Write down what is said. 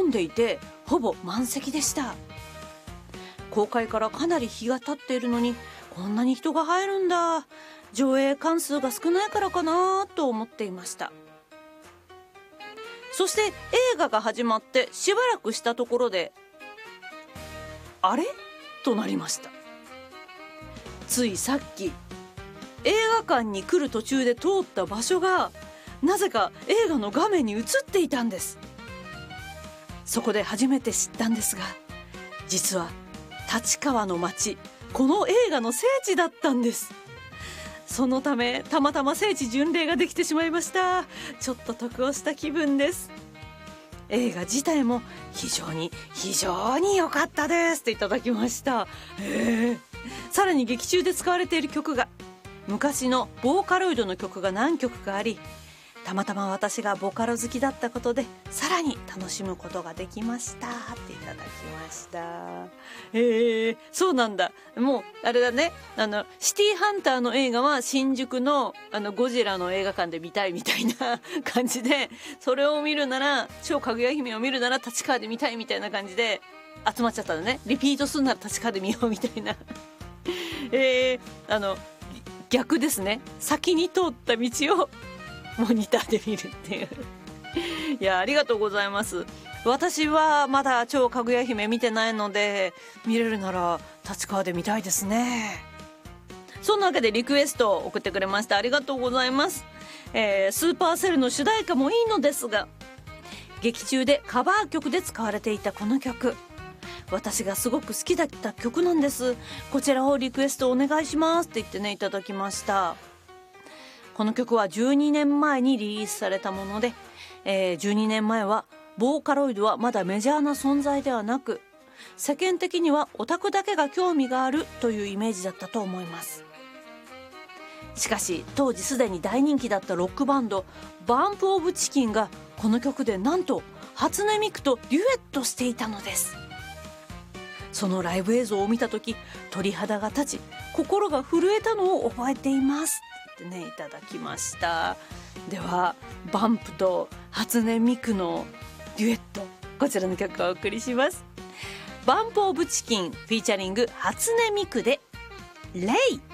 んでいてほぼ満席でした。公開からかなり日が経っているのにこんなに人が入るんだ、上映関数が少ないからかなと思っていました。そして映画が始まってしばらくしたところで、あれとなりました。ついさっき映画館に来る途中で通った場所がなぜか映画の画面に映っていたんです。そこで初めて知ったんですが、実は立川の街、この映画の聖地だったんです。そのためたまたま聖地巡礼ができてしまいました。ちょっと得をした気分です。映画自体も非常に良かったですっていただきました。さらに劇中で使われている曲が昔のボーカロイドの曲が何曲かあり、たまたま私がボカロ好きだったことでさらに楽しむことができましたっていただきました。そうなんだ。もうあれだね、シティハンターの映画は新宿のゴジラの映画館で見たいみたいな感じで、それを見るなら超かぐや姫を見るなら立川で見たいみたいな感じで集まっちゃったのね。リピートするなら立川で見ようみたいな逆ですね。先に通った道をモニターで見るっていういや、ありがとうございます。私はまだ超かぐや姫見てないので、見れるなら立川で見たいですね。そんなわけでリクエストを送ってくれました。ありがとうございます。スーパーセルの主題歌もいいのですが、劇中でカバー曲で使われていたこの曲、私がすごく好きだった曲なんです。こちらをリクエストお願いしますって言ってね、いただきました。この曲は12年前にリリースされたもので、12年前はボーカロイドはまだメジャーな存在ではなく、世間的にはオタクだけが興味があるというイメージだったと思います。しかし当時すでに大人気だったロックバンドバンプ・オブ・チキンがこの曲でなんと初音ミクとデュエットしていたのです。そのライブ映像を見た時、鳥肌が立ち心が震えたのを覚えていますってね、いただきました。ではバンプと初音ミクのデュエット、こちらの曲をお送りします。バンプ・オブ・チキンフィーチャリング初音ミクでレイ。